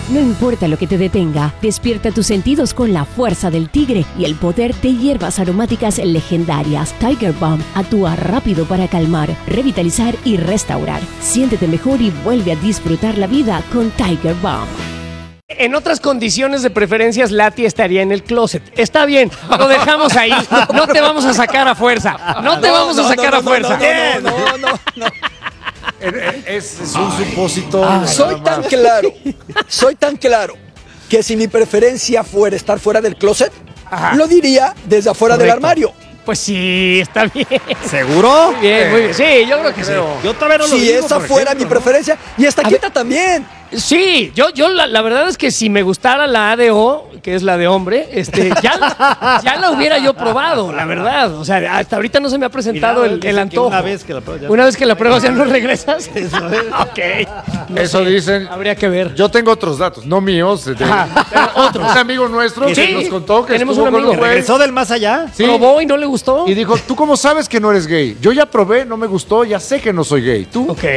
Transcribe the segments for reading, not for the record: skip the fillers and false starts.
No importa lo que te detenga, despierta tus sentidos con la fuerza del tigre y el poder de hierbas aromáticas legendarias. Tiger Balm actúa rápido para calmar, revitalizar y restaurar. Siéntete mejor y vuelve a disfrutar la vida con Tiger Balm. En otras condiciones de preferencias, Lati estaría en el closet. Está bien, lo dejamos ahí. No te vamos a sacar a fuerza. No te vamos a sacar a fuerza. No. Es un supósito. Soy tan claro que si mi preferencia fuera estar fuera del closet, lo diría desde afuera del armario. Pues sí, está bien. ¿Seguro? Muy bien, muy bien. Sí, yo creo que sí. Yo todavía no lo Si digo, esa por fuera ejemplo, mi preferencia, y esta quieta también. Sí, yo la verdad es que si me gustara la ADO, que es la de hombre, ya la hubiera yo probado, la verdad. O sea, hasta ahorita no se me ha presentado el antojo. Una vez que la pruebas, Una vez que la pruebas, ¿ya no regresas? Ok. No Eso sé, dicen. Habría que ver. Yo tengo otros datos, no míos. Otros. Un amigo nuestro Sí, que nos contó que tenemos estuvo un con amigo. un güey. ¿Regresó del más allá? Sí. ¿Probó y no le gustó? Y dijo, ¿tú cómo sabes que no eres gay? Yo ya probé, no me gustó, ya sé que no soy gay. ¿Tú? Ok.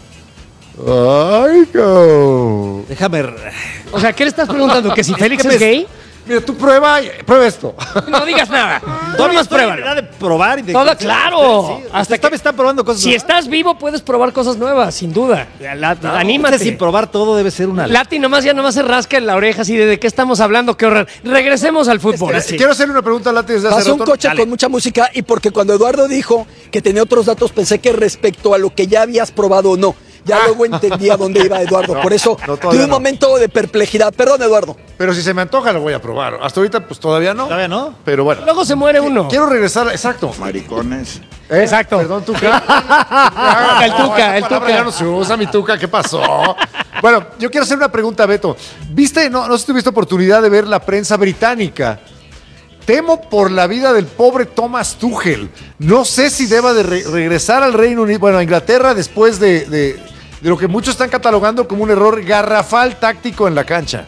Ay, no. Déjame. O sea, ¿qué le estás preguntando? ¿Que si Félix que es gay? Mira, tú prueba esto. No digas nada. Tú Todavía nomás estoy en pruébalo. edad de probar y de Todo claro. Sí, Hasta hasta que están probando cosas si nuevas. estás vivo puedes probar cosas nuevas, sin duda. Anímate. Sin probar todo debe ser una. Lati nomás se rasca en la oreja así de qué estamos hablando, qué horror. Regresemos al fútbol. Quiero hacerle una pregunta a Lati desde hace Pasó un rato. coche con mucha música y porque cuando Eduardo dijo que tenía otros datos, pensé que respecto a lo que ya habías probado o no. Ya luego entendí a dónde iba Eduardo. Por eso tuve un momento de perplejidad. Perdón, Eduardo. Pero si se me antoja lo voy a probar. Hasta ahorita pues todavía no. ¿Todavía no? Pero bueno. Luego se muere uno. Quiero regresar, exacto. Maricones. Exacto. Perdón, Tuca. El Tuca, el Tuca. Ya no se usa, mi Tuca, ¿qué pasó? Bueno, yo quiero hacer una pregunta, Beto. ¿Viste, no sé si tuviste oportunidad de ver la prensa británica? Temo por la vida del pobre Thomas Tuchel. No sé si deba de regresar al Reino Unido, bueno, a Inglaterra después de lo que muchos están catalogando como un error garrafal táctico en la cancha.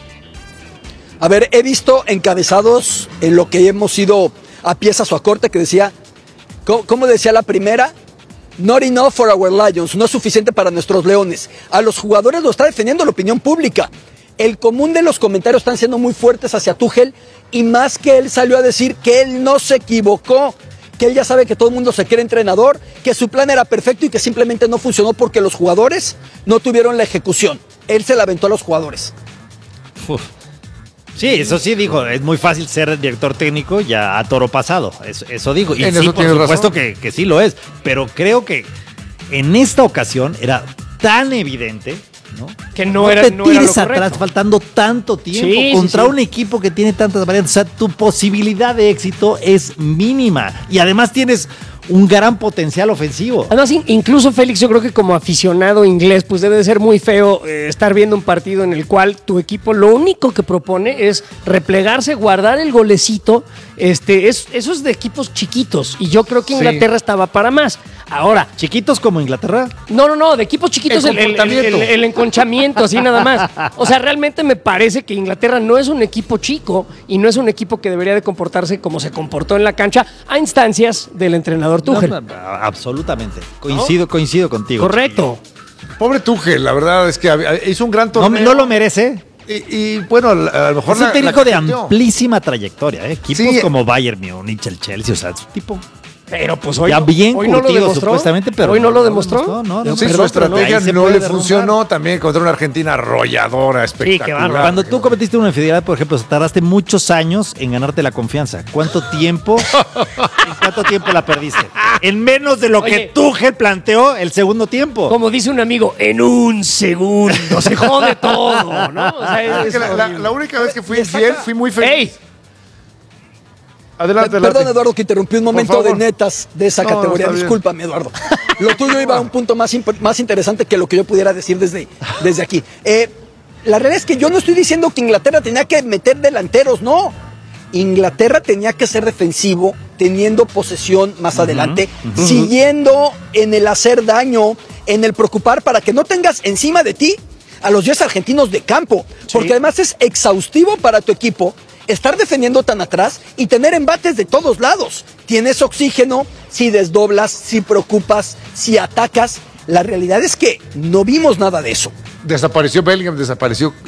A ver, he visto encabezados en lo que hemos ido a piezas o a corte que decía, ¿cómo decía la primera? Not enough for our Lions, no es suficiente para nuestros leones. A los jugadores lo está defendiendo la opinión pública. El común de los comentarios están siendo muy fuertes hacia Tuchel y más que él salió a decir que él no se equivocó, que él ya sabe que todo el mundo se cree entrenador, que su plan era perfecto y que simplemente no funcionó porque los jugadores no tuvieron la ejecución. Él se la aventó a los jugadores. Uf. Sí, eso sí dijo, es muy fácil ser director técnico ya a toro pasado, eso dijo. Y En sí, eso por tienes supuesto razón. que sí lo es, pero creo que en esta ocasión era tan evidente, ¿no? Que No no era te lo tires correcto. atrás faltando tanto tiempo Sí, contra sí, sí. un equipo que tiene tantas variantes. O sea, tu posibilidad de éxito es mínima y además tienes un gran potencial ofensivo. Además, incluso Félix, yo creo que como aficionado inglés, pues debe de ser muy feo estar viendo un partido en el cual tu equipo lo único que propone es replegarse, guardar el golecito. Eso es de equipos chiquitos y yo creo que Inglaterra estaba para más. Ahora, ¿Chiquitos como Inglaterra? no, de equipos chiquitos El comportamiento. el enconchamiento, así nada más. O sea, realmente me parece que Inglaterra no es un equipo chico y no es un equipo que debería de comportarse como se comportó en la cancha a instancias del entrenador Tuchel. No, absolutamente. Coincido contigo. Correcto. Pobre Tuchel, la verdad es que hizo un gran No, torneo. no lo merece. Y bueno, a lo mejor Es un técnico de cajeteó. amplísima trayectoria, ¿eh? Equipos Sí. como Bayern Múnich, el Chelsea, o sea, es un tipo Pero pues hoy, ya bien hoy no lo curtido demostró. supuestamente, pero hoy no lo demostró. No, Sí, Perdón, su estrategia ahí se no puede le derrumbar. funcionó también contra una Argentina arrolladora, espectacular. bárbaro. Cuando tú cometiste una infidelidad, por ejemplo, tardaste muchos años en ganarte la confianza. ¿En cuánto tiempo la perdiste? En menos de lo Oye. que Tuchel planteó el segundo tiempo. Como dice un amigo, en un segundo se jode todo, ¿no? O sea, Es que la única vez que fui infiel, fui muy feliz. ¡Ey! Adelante, Perdón, adelante. Eduardo, que interrumpí un momento favor. de netas de esa No, categoría. está bien. Discúlpame, Eduardo. Lo tuyo iba a un punto más interesante que lo que yo pudiera decir desde aquí. La realidad es que yo no estoy diciendo que Inglaterra tenía que meter delanteros, no. Inglaterra tenía que ser defensivo, teniendo posesión más adelante, siguiendo en el hacer daño, en el preocupar para que no tengas encima de ti a los 10 argentinos de campo, porque además es exhaustivo para tu equipo estar defendiendo tan atrás y tener embates de todos lados. Tienes oxígeno si desdoblas, si preocupas, si atacas. La realidad es que no vimos nada de eso. Desapareció Bellingham, desapareció